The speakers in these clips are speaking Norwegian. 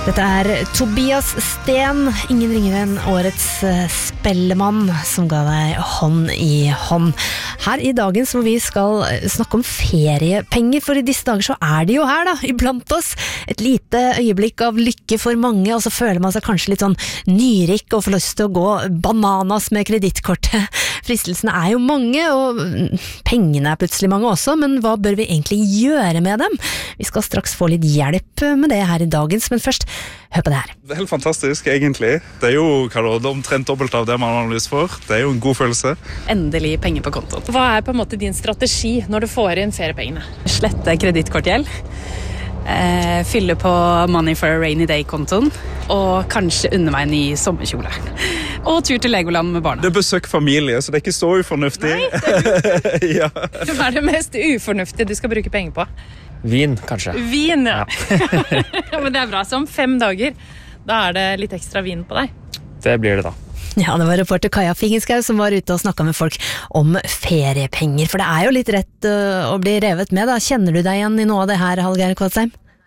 Dette Tobias Sten, ingen ringere enn årets spellemann som ga deg hånd i hånd. Her i dagen hvor vi skal snakke om feriepenger, for i disse dager så de jo her da, iblant oss. Et lite øyeblikk av lykke for mange, og så føler man seg kanskje litt sånn nyrik og får lyst til å gå bananas med kredittkortet. Fristelsene jo mange, og pengene plutselig mange også, men hva bør vi egentlig gjøre med dem? Vi skal straks få litt hjelp med det her i dagens, men først hør på det her. Det helt fantastisk, egentlig. Det jo omtrent dobbelt av det man har lyst for. Det jo en god følelse. Endelig penger på kontoen. Hva på en måte din strategi når du får inn feriepengene? Slette kredittkortgjeld, fylle på Money for a Rainy Day-kontoen, og kanskje unne meg en ny sommerkjole. Og tur til Legoland med barna. Det besøk familie, så det ikke så ufornuftig. Nei, ja. Hva det mest ufornuftige du skal bruke penger på? Vin, kanskje. Vin, ja. Ja, men det bra. Så om 5 dager, da det litt ekstra vin på deg. Det blir det da. Ja, det var reporter Kaja Figenschou som var ute og snakket med folk om feriepenger. For det jo litt rett å bli revet med da. Kjenner du deg igjen i noe av det her, Hallgeir Kvadsheim?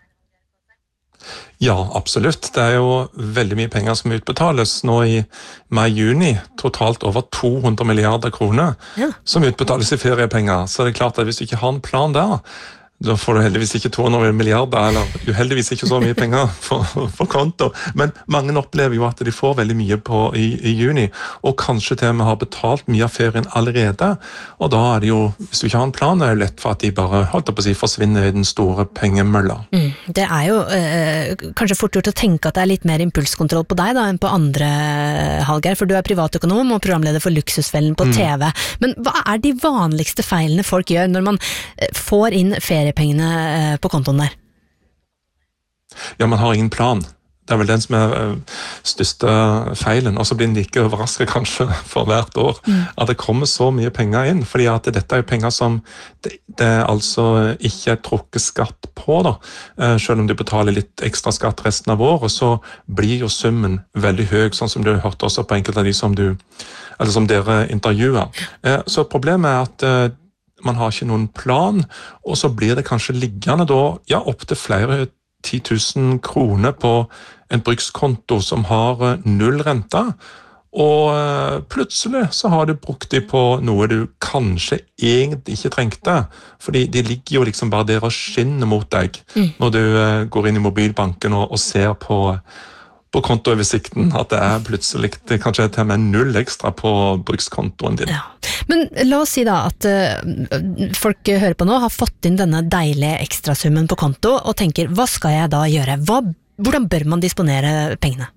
Ja, absolutt. Det jo veldig mye penger som utbetales nå i mai-juni. Totalt over 200 milliarder kroner som utbetales i feriepenger. Så det klart at hvis du ikke har en plan der, da får du heldigvis ikke 200 milliarder, eller uheldigvis ikke så mye penger for konto. Men mange opplever jo at de får veldig mye i juni, og kanskje til og med har betalt mye av ferien allerede. Og da det jo, hvis du ikke har en plan, det jo lett for at de bare, holdt på å si, forsvinner i den store pengemølla. Det jo kanskje fort gjort å tenke at det litt mer impulskontroll på deg da, enn på andre, Hallgeir, for du privatøkonom og programleder for Luksusfellen på TV. Men hva de vanligste feilene folk gjør når man får inn feriepengene på kontoen der? Ja, man har ingen plan. Det vel den som største feilen, og så blir den like overrasket kanskje for hvert år, at det kommer så mye penger inn, fordi at dette jo penger som det altså ikke trukket skatt på da. Selv om du betaler litt ekstra skatt resten av året, så blir jo summen veldig høy, sånn som du hørte også på enkelte av de som dere intervjuer. Så problemet at man har ikke noen plan, og så blir det kanskje liggende da, ja, opp til flere 10 000 kroner på en brukskonto som har 0 rente, og plutselig så har du brukt de på noe du kanskje egentlig ikke trengte, fordi de ligger jo liksom bare der og skinner mot deg når du går inn i mobilbanken og ser på kontooversikten, at det plutselig kanskje til og med 0 ekstra på brukskontoen din. Ja. Men la oss si da at folk hører på nå, har fått inn denne deilige ekstrasummen på konto, og tenker, hva skal jeg da gjøre? Hvordan bør man disponere pengene?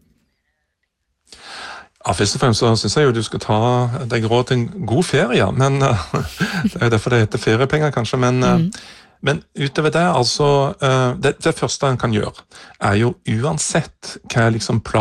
Ja, først og fremst så synes jeg jo du skal ta deg råd til en god ferie, men det jo derfor det heter feriepenger kanskje, men utover det, altså, det første en kan gjøre, jo uansett hva liksom